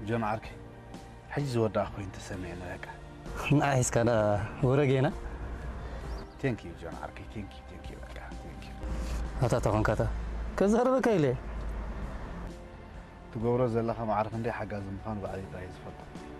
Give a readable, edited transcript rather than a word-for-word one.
جون عركي حيز ودا أخوي أنت سمعنا لك نعيس كذا ورجينا ثانك يو جون عركي ثانك يو لك ثانك يو هذا تكون كذا كذا ربك إليه تقول رز الله ما عارف عندي حاجة زمخان بعد رايز فضل